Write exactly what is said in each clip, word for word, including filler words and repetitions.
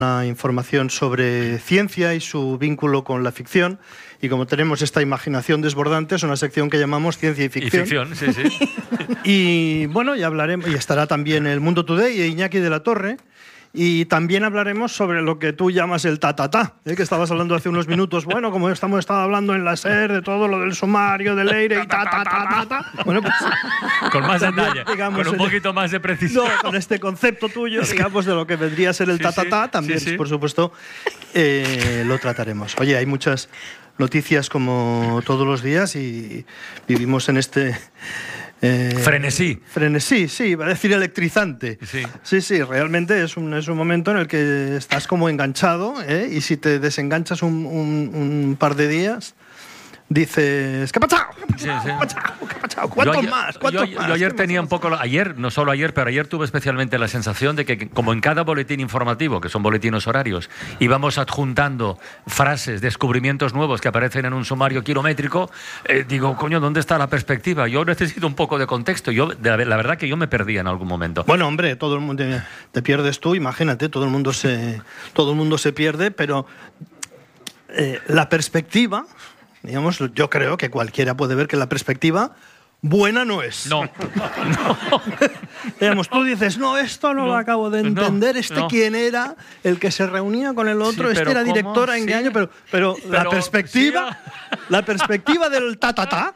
Una información sobre ciencia y su vínculo con la ficción. Y como tenemos esta imaginación desbordante, es una sección que llamamos Ciencia y Ficción. Y ficción, sí, sí. Y bueno, ya hablaremos, y estará también el Mundo Today y Iñaki de la Torre. Y también hablaremos sobre lo que tú llamas el ta-ta-ta, ¿eh? Que estabas hablando hace unos minutos. Bueno, como estamos estado hablando en la SER de todo lo del sumario, del Leire y ta-ta-ta-ta. Bueno, pues, con más detalle, digamos, con un poquito más de precisión. No, con este concepto tuyo, digamos, de lo que vendría a ser el sí, ta-ta-ta, sí, también, sí, sí. por supuesto, eh, lo trataremos. Oye, hay muchas noticias como todos los días y vivimos en este... Eh, frenesí. Frenesí, sí, iba a decir electrizante. Sí, sí, sí, realmente es un, es un momento en el que estás como enganchado, ¿eh? Y si te desenganchas un, un, un par de días, dices, ¿qué ha pasado? Sí, sí. ¿Qué ha pasado? ¿Qué ha pasado? ¿Cuántos yo ayer, más? ¿Cuántos yo, más? yo ayer tenía un poco, ayer, no solo ayer, pero ayer tuve especialmente la sensación de que, como en cada boletín informativo, que son boletines horarios, íbamos adjuntando frases, descubrimientos nuevos que aparecen en un sumario kilométrico, eh, digo, coño, ¿dónde está la perspectiva? Yo necesito un poco de contexto. Yo, de la, la verdad que yo me perdía en algún momento. Bueno, hombre, todo el mundo te, te pierdes tú, imagínate, todo el mundo se, todo el mundo se pierde, pero eh, la perspectiva... Digamos, yo creo que cualquiera puede ver que la perspectiva buena no es. No. no. Digamos, tú dices, no, esto no, no lo acabo de entender, no, este no. quién era, el que se reunía con el otro, sí, este era ¿cómo? directora en sí. qué año, pero, pero, pero la perspectiva, sí. la perspectiva del ta-ta-ta,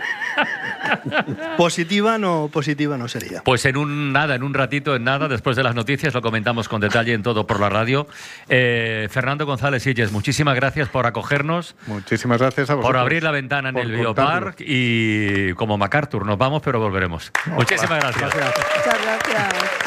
positiva no, positiva no sería. Pues en un nada, en un ratito, en nada, después de las noticias, lo comentamos con detalle en Todo por la Radio. Eh, Fernando González Silles, muchísimas gracias por acogernos. Muchísimas gracias a vosotros. Por abrir la ventana en el Biopark y como MacArthur, nos vamos, pero volveremos. Muchísimas gracias. gracias. Muchas gracias.